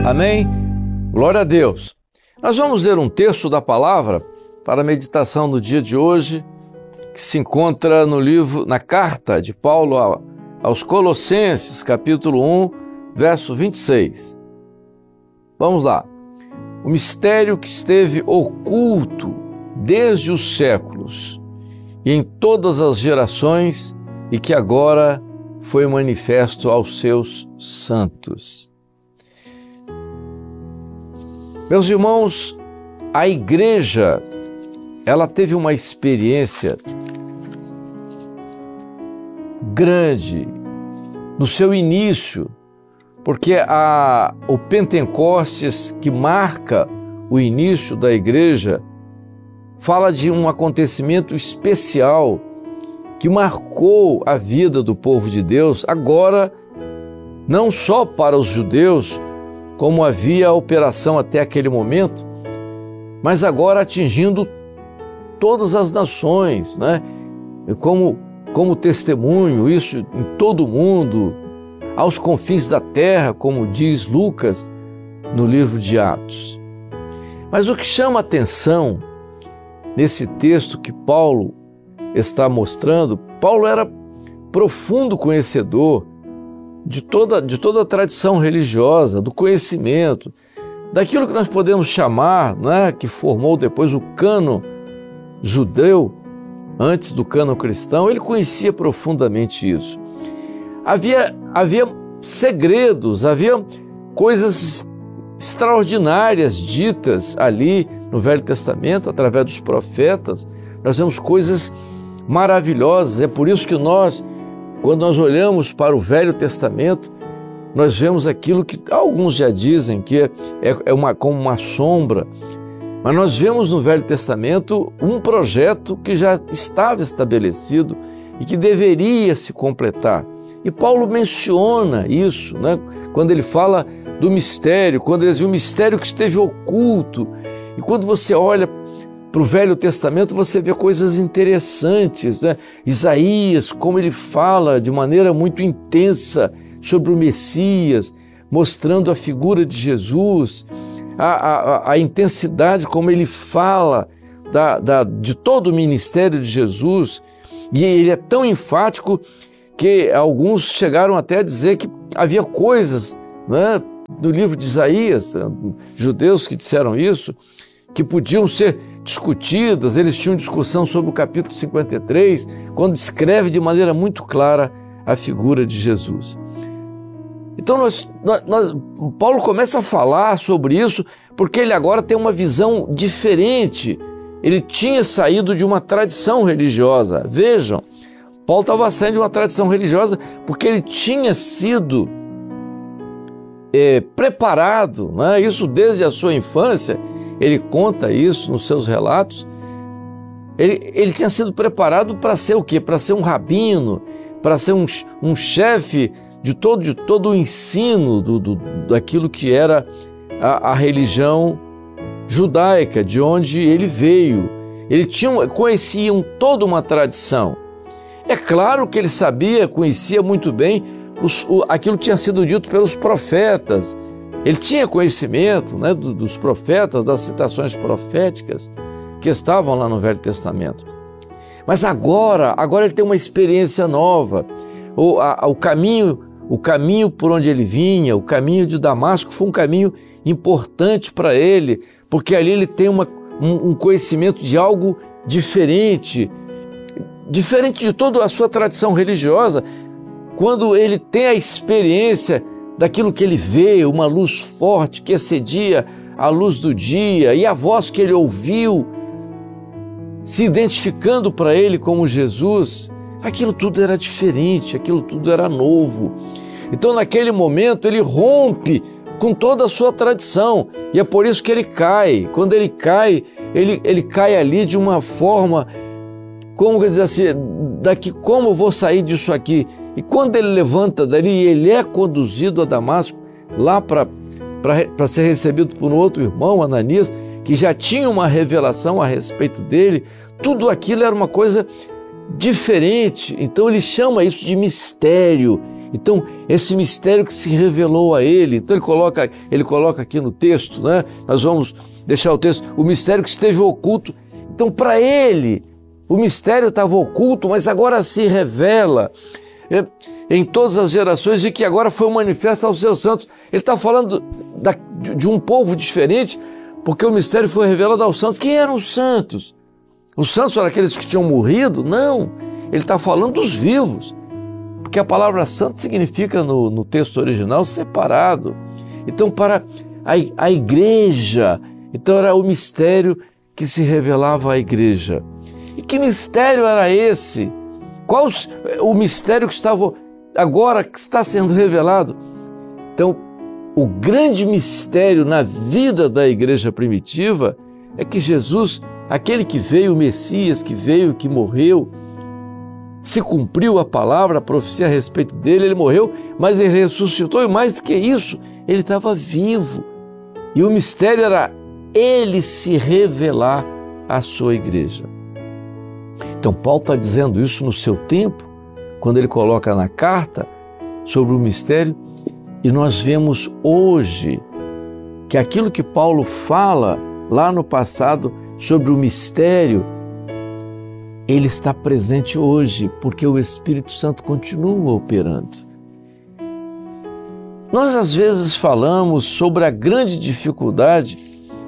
Amém? Glória a Deus. Nós vamos ler um texto da palavra para a meditação do dia de hoje, que se encontra no livro, na carta de Paulo aos Colossenses, capítulo 1, verso 26. Vamos lá. O mistério que esteve oculto desde os séculos e em todas as gerações e que agora foi manifesto aos seus santos. Meus irmãos, a igreja, ela teve uma experiência grande no seu início, porque o Pentecostes, que marca o início da igreja, fala de um acontecimento especial que marcou a vida do povo de Deus, agora não só para os judeus, como havia a operação até aquele momento, mas agora atingindo todas as nações, né? Como testemunho, isso em todo o mundo, aos confins da terra, como diz Lucas no livro de Atos. Mas o que chama a atenção nesse texto que Paulo está mostrando, Paulo era profundo conhecedor de toda a tradição religiosa, do conhecimento, daquilo que nós podemos chamar, né, que formou depois o cânon judeu, antes do cânon cristão. Ele conhecia profundamente isso. Havia segredos, havia coisas extraordinárias ditas ali no Velho Testamento, através dos profetas. Nós vemos coisas maravilhosas. É por isso que quando nós olhamos para o Velho Testamento, nós vemos aquilo que alguns já dizem que como uma sombra, mas nós vemos no Velho Testamento um projeto que já estava estabelecido e que deveria se completar. E Paulo menciona isso, né? Quando ele fala do mistério, quando ele diz o mistério que esteve oculto. E quando você olha para o Velho Testamento, você vê coisas interessantes, né? Isaías, como ele fala de maneira muito intensa sobre o Messias, mostrando a figura de Jesus, a intensidade como ele fala de todo o ministério de Jesus, e ele é tão enfático que alguns chegaram até a dizer que havia coisas, né, no livro de Isaías, judeus que disseram isso, que podiam ser discutidas. Eles tinham discussão sobre o capítulo 53, quando descreve de maneira muito clara a figura de Jesus. Então Paulo começa a falar sobre isso porque ele agora tem uma visão diferente. Ele tinha saído de uma tradição religiosa. Vejam, Paulo estava saindo de uma tradição religiosa porque ele tinha sido preparado, né? Isso desde a sua infância. Ele conta isso nos seus relatos. Ele tinha sido preparado para ser o quê? Para ser um rabino, para ser um chefe de todo o ensino daquilo que era a religião judaica, de onde ele veio. Conheciam toda uma tradição. É claro que ele conhecia muito bem aquilo que tinha sido dito pelos profetas. Ele tinha conhecimento, né, dos profetas, das citações proféticas que estavam lá no Velho Testamento. Mas agora ele tem uma experiência nova. O caminho por onde ele vinha, o caminho de Damasco, foi um caminho importante para ele, porque ali ele tem um conhecimento de algo diferente de toda a sua tradição religiosa. Quando ele tem a experiência daquilo que ele vê, uma luz forte que excedia a luz do dia, e a voz que ele ouviu, se identificando para ele como Jesus, aquilo tudo era diferente, aquilo tudo era novo. Então, naquele momento, ele rompe com toda a sua tradição, e é por isso que ele cai. Quando ele cai ali de uma forma, como quer dizer assim, como eu vou sair disso aqui? E quando ele levanta dali, ele é conduzido a Damasco, lá para ser recebido por um outro irmão, Ananias, que já tinha uma revelação a respeito dele. Tudo aquilo era uma coisa diferente. Então ele chama isso de mistério. Então, esse mistério que se revelou a ele, então ele coloca aqui no texto, né? Nós vamos deixar o texto, o mistério que esteve oculto. Então, para ele, o mistério estava oculto, mas agora se revela em todas as gerações e que agora foi manifesto aos seus santos. Ele está falando de um povo diferente, porque o mistério foi revelado aos santos. Quem eram os santos? Os santos eram aqueles que tinham morrido? Não, ele está falando dos vivos. Porque a palavra santo significa no texto original separado. Então, para a igreja, então era o mistério que se revelava à igreja. E que mistério era esse? Qual o mistério que estava agora que está sendo revelado? Então, o grande mistério na vida da igreja primitiva é que Jesus, aquele que veio, o Messias que veio, que morreu, se cumpriu a palavra, a profecia a respeito dele, ele morreu, mas ele ressuscitou e mais do que isso, ele estava vivo. E o mistério era ele se revelar à sua igreja. Então Paulo está dizendo isso no seu tempo, quando ele coloca na carta sobre o mistério, e nós vemos hoje que aquilo que Paulo fala lá no passado sobre o mistério, ele está presente hoje, porque o Espírito Santo continua operando. Nós às vezes falamos sobre a grande dificuldade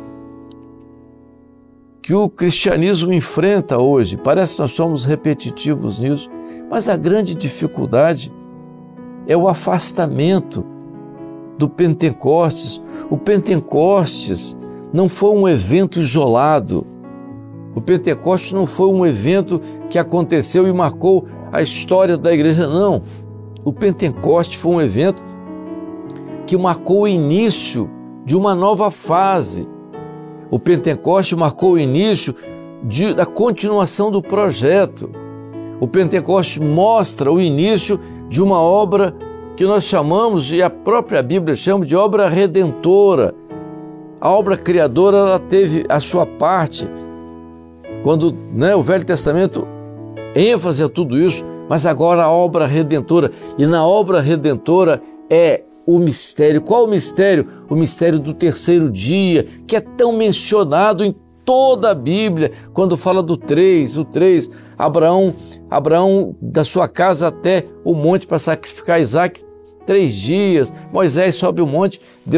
que o cristianismo enfrenta hoje. Parece que nós somos repetitivos nisso, mas a grande dificuldade é o afastamento do Pentecostes. O Pentecostes não foi um evento isolado. O Pentecostes não foi um evento que aconteceu e marcou a história da igreja, não. O Pentecostes foi um evento que marcou o início de uma nova fase. O Pentecostes marcou o início da continuação do projeto. O Pentecostes mostra o início de uma obra que nós chamamos, e a própria Bíblia chama, de obra redentora. A obra criadora, ela teve a sua parte, quando o Velho Testamento ênfase a tudo isso, mas agora a obra redentora. E na obra redentora é o mistério. Qual o mistério? O mistério do terceiro dia, que é tão mencionado em toda a Bíblia, quando fala do 3, Abraão da sua casa até o monte para sacrificar Isaac, 3 dias, Moisés sobe o monte,